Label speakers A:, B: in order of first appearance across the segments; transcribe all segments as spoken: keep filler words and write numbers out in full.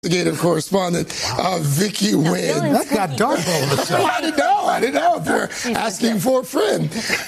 A: Investigative correspondent uh, Vicky Nguyen.
B: That got dark all of a sudden.
A: I didn't know. I didn't know if you're asking for a friend.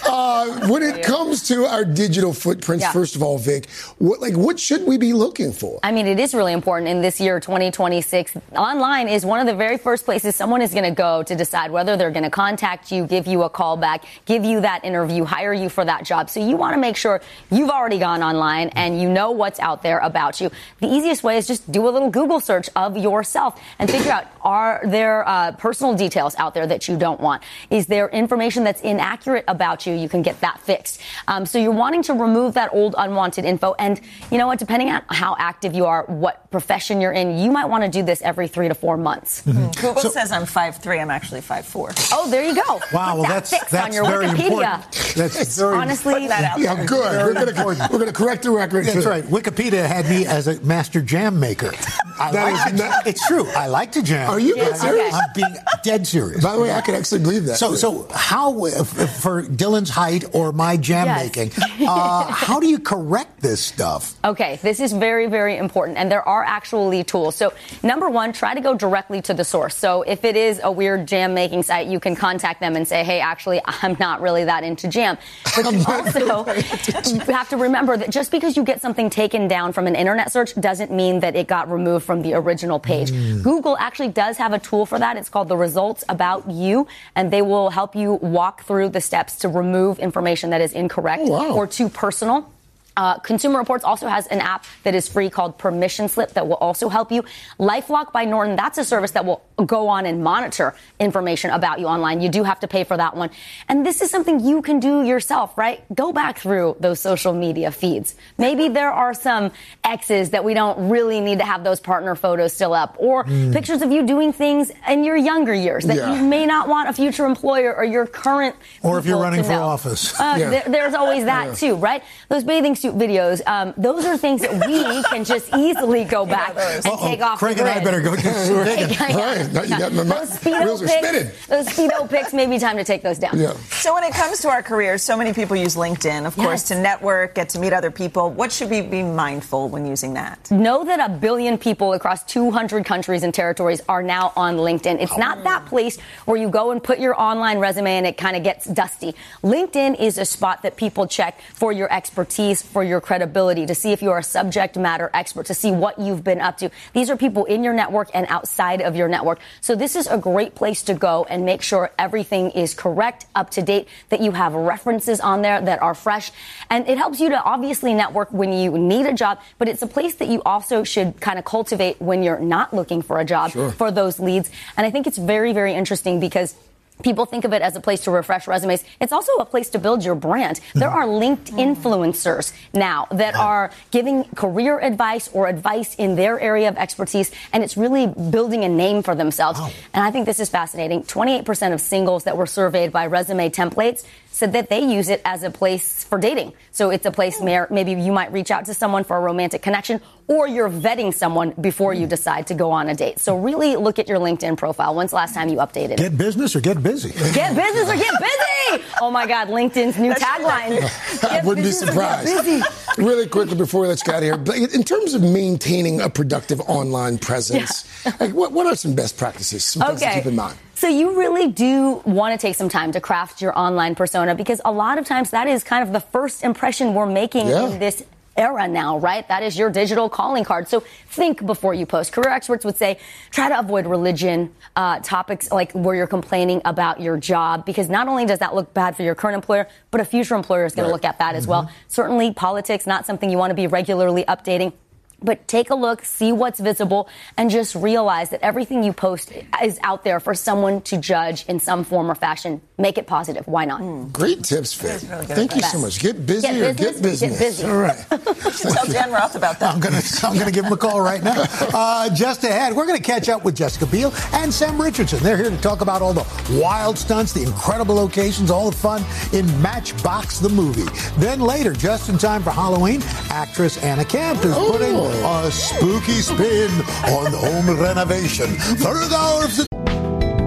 A: Uh, when it comes to our digital footprints,
C: yeah.
A: first of all, Vic, what like what should we be looking for?
C: I mean, it is really important in this year, twenty twenty-six. Online is one of the very first places someone is going to go to decide whether they're going to contact you, give you a call back, give you that interview, hire you for that job. So you want to make sure you've already gone online and you know what's out there about you. The easiest way is just do a little Google search of yourself and figure out, are there uh, personal details out there that you don't want? Is there information that's inaccurate about you? You can get that fixed. Um, so you're wanting to remove that old unwanted info. And you know what? Depending on how active you are, what profession you're in, you might want to do this every three to four months.
D: Mm-hmm. Google so, says I'm five three. I'm actually five four.
C: Oh, there you go.
B: Wow, well,
C: that
B: that's, that's
C: on your
B: very
C: Wikipedia.
B: important. That's very
C: Honestly,
D: that out
A: yeah,
D: there.
A: good. We're going we're going to correct the record.
B: That's right. Wikipedia had me as a master jam maker. I
A: That
B: like
A: is
B: to,
A: not-
B: it's true. I like to jam.
A: Are you
C: Yeah,
A: being serious?
B: I'm being dead serious.
A: By the way, I can actually believe that.
B: So, so how, if, for Dylan's height or my jam
C: Yes.
B: making, uh, how do you correct this stuff?
C: Okay, this is very, very important, and there are actually tools. So, number one, try to go directly to the source. So, if it is a weird jam-making site, you can contact them and say, hey, actually, I'm not really that into jam. But you also you have to remember that just because you get something taken down from an internet search doesn't mean that it got removed from the original page. Mm. Google actually does have a tool for that. It's called the Results About You, and they will help you walk through the steps to remove information that is incorrect
A: oh, wow.
C: or too personal. Uh, Consumer Reports also has an app that is free called Permission Slip that will also help you. LifeLock by Norton, that's a service that will go on and monitor information about you online. You do have to pay for that one. And this is something you can do yourself, right? Go back through those social media feeds. Maybe there are some exes that we don't really need to have those partner photos still up, or mm. pictures of you doing things in your younger years that
A: yeah.
C: you may not want a future employer or your current
B: Or if you're running
C: to
B: for
C: know.
B: office.
C: Uh,
A: yeah.
C: there, there's always that
A: yeah.
C: too, right? Those bathing suit videos, um, those are things that we can just easily go back and
B: Uh-oh.
C: take off
B: Craig
C: the
B: and
C: grid.
B: I better go do some digging.
C: Yeah, yeah.
A: Right. Now you got my,
C: Those Speedo
A: wheels are spinning.
C: pics, those Speedo pics, maybe time to take those down.
A: Yeah.
D: So when it comes to our careers, so many people use LinkedIn, of course,
C: Yes.
D: to network, get to meet other people. What should we be mindful when using that?
C: Know that a billion people across two hundred countries and territories are now on LinkedIn. It's not that place where you go and put your online resume and it kind of gets dusty. LinkedIn is a spot that people check for your expertise, for your credibility, to see if you're a subject matter expert, to see what you've been up to. These are people in your network and outside of your network. So this is a great place to go and make sure everything is correct, up to date, that you have references on there that are fresh. And it helps you to obviously network when you need a job, but it's a place that you also should kind of cultivate when you're not looking for a job,
A: sure.
C: for those leads. And I think it's very, very interesting because people think of it as a place to refresh resumes. It's also a place to build your brand. There are linked influencers now that are giving career advice or advice in their area of expertise, and it's really building a name for themselves.
B: Wow.
C: And I think this is fascinating. twenty-eight percent of singles that were surveyed by Resume Templates said that they use it as a place for dating. So it's a place where maybe you might reach out to someone for a romantic connection, or you're vetting someone before you decide to go on a date. So really look at your LinkedIn profile. When's the last time you updated it?
B: Get business or get busy.
C: Get business or get busy! Oh my God, LinkedIn's new tagline.
A: I
C: Get
A: wouldn't be
C: business or get
A: surprised.
C: busy.
A: Really quickly before we let you get out of here, but in terms of maintaining a productive online presence, like what, what are some best practices, some things to
C: Okay.
A: keep in mind?
C: So you really do want to take some time to craft your online persona, because a lot of times that is kind of the first impression we're making
A: Yeah.
C: in this era now, right? That is your digital calling card. So think before you post. Career experts would say try to avoid religion, uh, topics like where you're complaining about your job, because not only does that look bad for your current employer, but a future employer is going
A: Right.
C: to look at that as
A: Mm-hmm.
C: well. Certainly politics, not something you want to be regularly updating. But take a look, see what's visible, and just realize that everything you post is out there for someone to judge in some form or fashion. Make it positive. Why not? Mm.
A: Great tips, Vic.
D: really good
A: Thank you
D: advice.
A: so much. Get busy
C: Get
A: or
C: business,
A: get business.
C: get busy.
A: All right.
D: You should tell Dan Roth about that.
B: I'm gonna, I'm gonna give him a call right now. Uh, just ahead, we're gonna catch up with Jessica Biel and Sam Richardson. They're here to talk about all the wild stunts, the incredible locations, all the fun in Matchbox the movie. Then later, just in time for Halloween, actress Anna Camp is putting a spooky spin on home renovation. Third hour of the